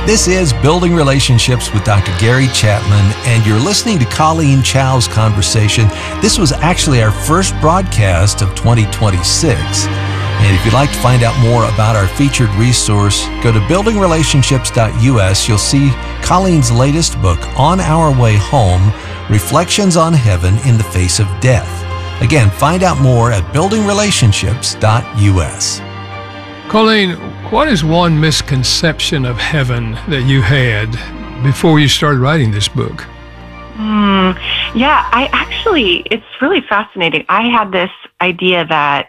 This is Building Relationships with Dr. Gary Chapman, and you're listening to Colleen Chow's conversation. This was actually our first broadcast of 2026. And if you'd like to find out more about our featured resource, go to buildingrelationships.us. You'll see Colleen's latest book, On Our Way Home, Reflections on Heaven in the Face of Death. Again, find out more at buildingrelationships.us. Colleen, what is one misconception of heaven that you had before you started writing this book? It's really fascinating. I had this idea that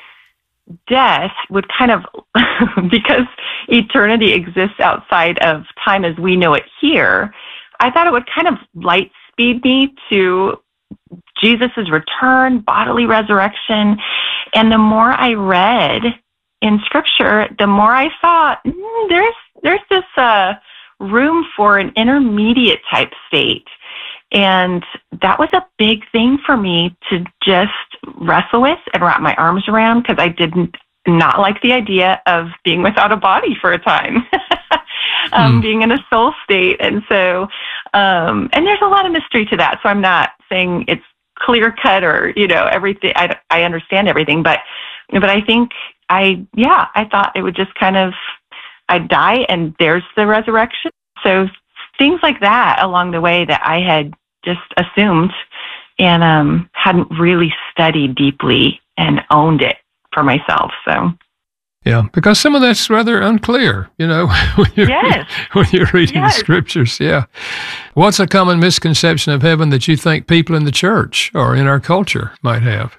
death would kind of, because eternity exists outside of time as we know it here, I thought it would kind of light speed me to Jesus' return, bodily resurrection. And the more I read in Scripture, the more I thought, there's this room for an intermediate type state. And that was a big thing for me to just wrestle with and wrap my arms around, because I did not like the idea of being without a body for a time, being in a soul state. And so, and there's a lot of mystery to that. So I'm not saying it's clear cut or, everything. I understand everything, but I think I thought it would just kind of, I'd die and there's the resurrection. So things like that along the way that I had just assumed and hadn't really studied deeply and owned it for myself. So yeah, because some of that's rather unclear, when you're reading the Scriptures. Yeah. What's a common misconception of heaven that you think people in the church or in our culture might have?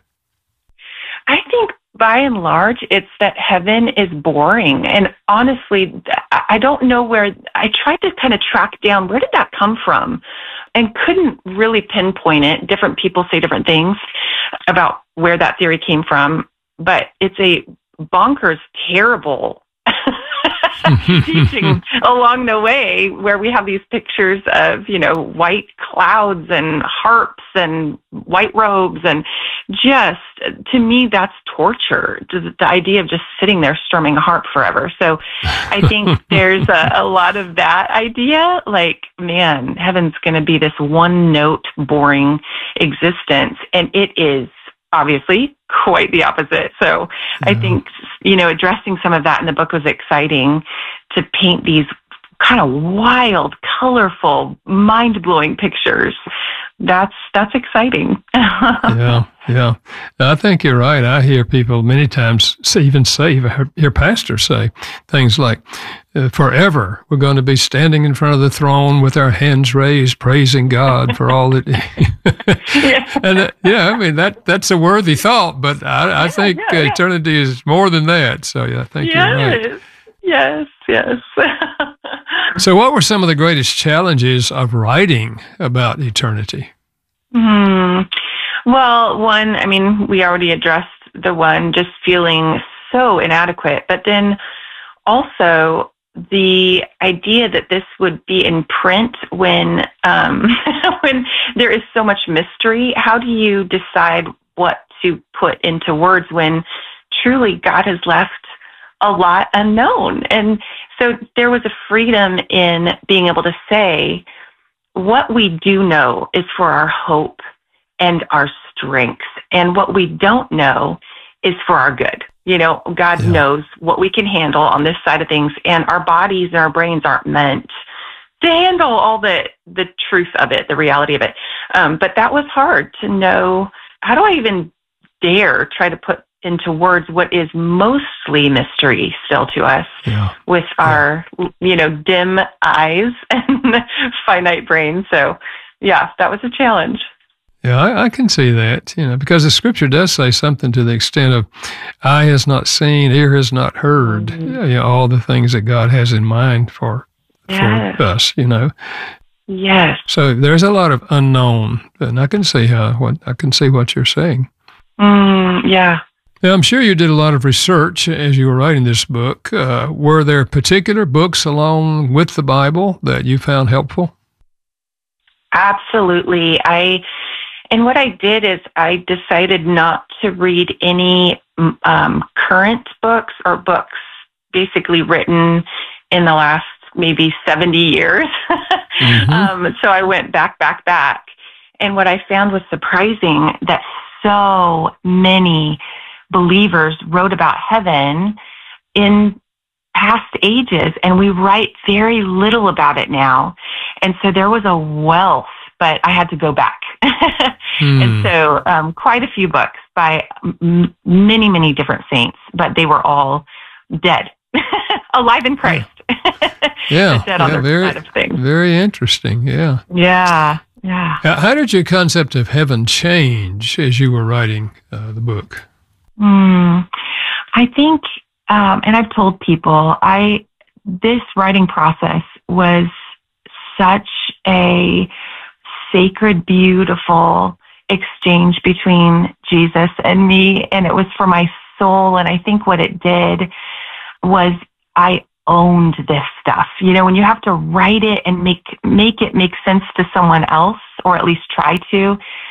I think by and large, it's that heaven is boring. And honestly, I don't know where, I tried to kind of track down, where did that come from? And couldn't really pinpoint it. Different people say different things about where that theory came from, but it's a bonkers, terrible teaching along the way, where we have these pictures of, white clouds and harps and white robes. And just, to me, that's torture. The idea of just sitting there strumming a harp forever. So I think there's a lot of that idea, like, man, heaven's going to be this one note, boring existence. And it is obviously quite the opposite. So I think, addressing some of that in the book was exciting, to paint these kind of wild, colorful, mind-blowing pictures. That's exciting. Yeah. I think you're right. I hear people many times hear pastors say things like, forever, we're going to be standing in front of the throne with our hands raised, praising God for all that. And that's a worthy thought, but I think eternity is more than that. So I think you're right. Yes. So what were some of the greatest challenges of writing about eternity? Well, one, we already addressed the one, just feeling so inadequate, but then also the idea that this would be in print when when there is so much mystery. How do you decide what to put into words when truly God has left a lot unknown? And so there was a freedom in being able to say, what we do know is for our hope and our strength, and what we don't know is for our good. God knows what we can handle on this side of things, and our bodies and our brains aren't meant to handle all the truth of it, the reality of it. But that was hard to know. How do I even dare try to put into words what is mostly mystery still to us with our, dim eyes and finite brains? So, that was a challenge. Yeah, I can see that, because the Scripture does say something to the extent of, eye has not seen, ear has not heard, all the things that God has in mind for us, Yes. So there's a lot of unknown, and I can see what you're saying. Yeah. Now, I'm sure you did a lot of research as you were writing this book. Were there particular books along with the Bible that you found helpful? Absolutely. And what I did is I decided not to read any current books or books basically written in the last maybe 70 years. So I went back. And what I found was surprising that so many believers wrote about heaven in past ages, and we write very little about it now. And so there was a wealth, but I had to go back. And so quite a few books by many, many different saints, but they were all dead, alive in Christ. Yeah, dead on their side of things. Very interesting, yeah. Yeah. How did your concept of heaven change as you were writing the book? I think, and I've told people, this writing process was such a sacred, beautiful exchange between Jesus and me, and it was for my soul. And I think what it did was I owned this stuff. You know, when you have to write it and make it make sense to someone else, or at least try to,